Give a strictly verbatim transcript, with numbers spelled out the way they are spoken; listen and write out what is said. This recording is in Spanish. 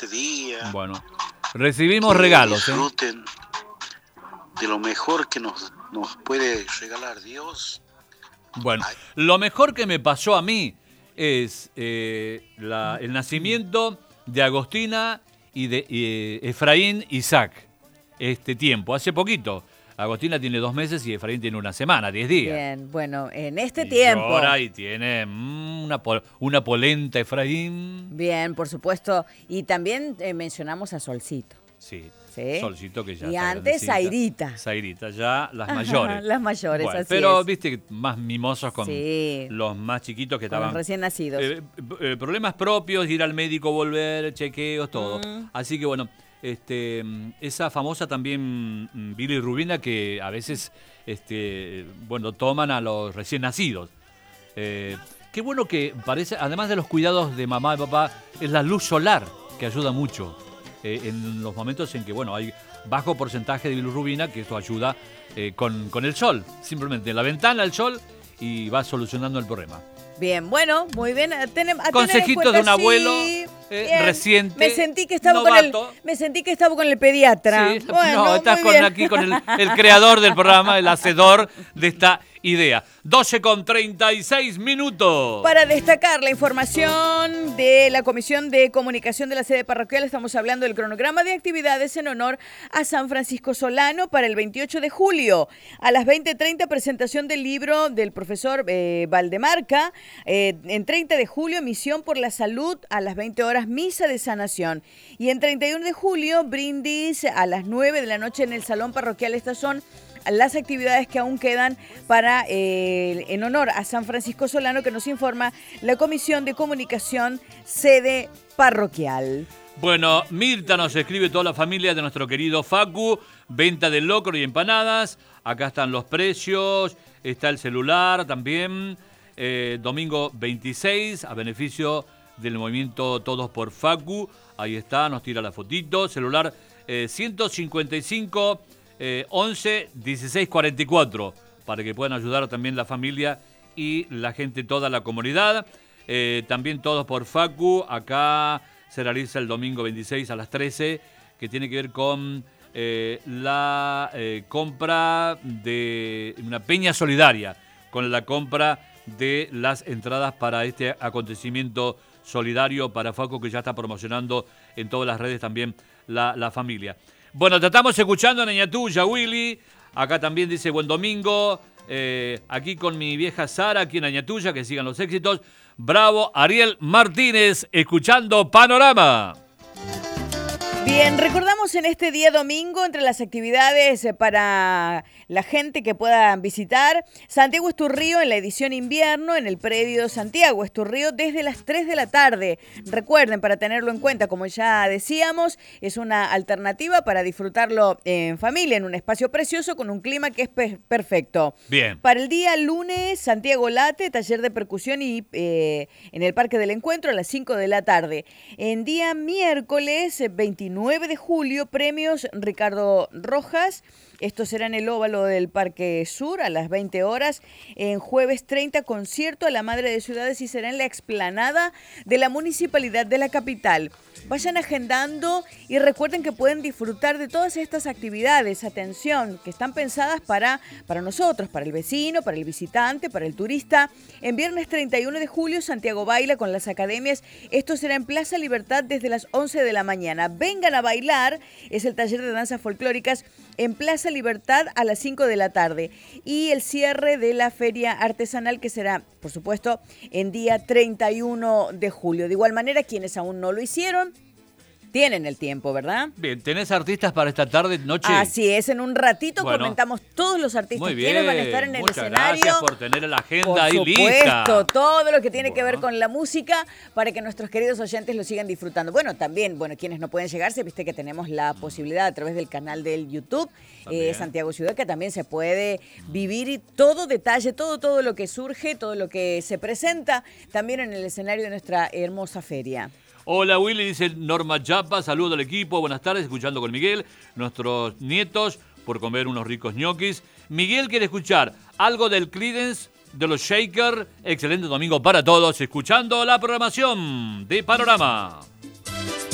este día. Bueno, recibimos que regalos. Disfruten ¿eh? de lo mejor que nos, nos puede regalar Dios. Bueno, lo mejor que me pasó a mí es eh, la, el nacimiento de Agostina y de eh, Efraín Isaac. Este tiempo, hace poquito. Agostina tiene dos meses y Efraín tiene una semana, diez días. Bien, bueno, en este y tiempo. Llora y tiene mm, una, una polenta Efraín. Bien, por supuesto. Y también eh, mencionamos a Solcito. Sí. ¿Sí? Solcito que ya y está antes Zairita. Zairita, ya las mayores. Las mayores, bueno, así pero es. viste, más mimosos con sí. los más chiquitos que con estaban. Los recién nacidos. Eh, eh, problemas propios, ir al médico, volver, chequeos, todo. Mm. Así que bueno, este, esa famosa también bilirrubina que a veces este, bueno, toman a los recién nacidos. Eh, qué bueno que parece, además de los cuidados de mamá y papá, es la luz solar que ayuda mucho. Eh, en los momentos en que, bueno, hay bajo porcentaje de bilirrubina, que esto ayuda eh, con, con el sol. Simplemente la ventana, el sol, y va solucionando el problema. Bien, bueno, muy bien. Tenem, Consejitos de un abuelo sí, eh, reciente. Me sentí que estaba novato. con el, me sentí que estaba con el pediatra. Sí, bueno, no, estás con, aquí con el, el creador del programa, el hacedor de esta idea. doce con treinta y seis minutos. Para destacar la información de la Comisión de Comunicación de la sede parroquial, estamos hablando del cronograma de actividades en honor a San Francisco Solano para el veintiocho de julio. A las veinte treinta, presentación del libro del profesor eh, Valdemarca. Eh, en treinta de julio, Misión por la Salud. A las veinte horas, misa de sanación. Y en treinta y uno de julio, brindis a las nueve de la noche en el Salón Parroquial. Estas son las actividades que aún quedan para eh, en honor a San Francisco Solano, que nos informa la Comisión de Comunicación sede parroquial. Bueno, Mirta nos escribe toda la familia de nuestro querido Facu, venta de locro y empanadas, acá están los precios, está el celular también, eh, domingo veintiséis, a beneficio del movimiento Todos por Facu, ahí está, nos tira la fotito, celular eh, ciento cincuenta y cinco Eh, once dieciséis cuarenta y cuatro para que puedan ayudar también la familia y la gente, toda la comunidad. Eh, también Todos por Facu, acá se realiza el domingo veintiséis a las trece, que tiene que ver con eh, la eh, compra de una peña solidaria, con la compra de las entradas para este acontecimiento solidario para Facu, que ya está promocionando en todas las redes también la, la familia. Bueno, te estamos escuchando en Añatuya, Willy. Acá también dice buen domingo. Eh, aquí con mi vieja Sara, aquí en Añatuya, que sigan los éxitos. Bravo, Ariel Martínez, escuchando Panorama. Bien, recordamos en este día domingo, entre las actividades para la gente que pueda visitar, Santiago Esturrío en la edición invierno en el predio Santiago Esturrío desde las tres de la tarde. Recuerden, para tenerlo en cuenta, como ya decíamos, es una alternativa para disfrutarlo en familia, en un espacio precioso con un clima que es pe- perfecto. Bien. Para el día lunes, Santiago Late, taller de percusión y eh, en el Parque del Encuentro a las cinco de la tarde. En día miércoles, veintinueve de julio, premios Ricardo Rojas. Esto será en el óvalo del Parque Sur a las veinte horas. En jueves treinta, concierto a la Madre de Ciudades y será en la explanada de la Municipalidad de la Capital. Vayan agendando y recuerden que pueden disfrutar de todas estas actividades, atención, que están pensadas para, para nosotros, para el vecino, para el visitante, para el turista. En viernes treinta y uno de julio, Santiago baila con las academias. Esto será en Plaza Libertad desde las once de la mañana. Vengan a bailar, es el taller de danzas folclóricas en Plaza Libertad a las cinco de la tarde. Y el cierre de la feria artesanal, que será, por supuesto, en día treinta y uno de julio. De igual manera, quienes aún no lo hicieron, tienen el tiempo, ¿verdad? Bien, ¿tenés artistas para esta tarde, noche? Así es, en un ratito bueno, comentamos todos los artistas quienes van a estar en el muchas escenario. Gracias por tener la agenda por ahí supuesto, lista. Todo lo que tiene bueno. que ver con la música para que nuestros queridos oyentes lo sigan disfrutando. Bueno, también, bueno, quienes no pueden llegarse, viste que tenemos la posibilidad a través del canal del YouTube, eh, Santiago Ciudad, que también se puede vivir y todo detalle, todo, todo lo que surge, todo lo que se presenta también en el escenario de nuestra hermosa feria. Hola Willy, dice Norma Chapa, saludo al equipo, buenas tardes, escuchando con Miguel, nuestros nietos por comer unos ricos ñoquis. Miguel quiere escuchar algo del Creedence, de los Shaker. Excelente domingo para todos, escuchando la programación de Panorama.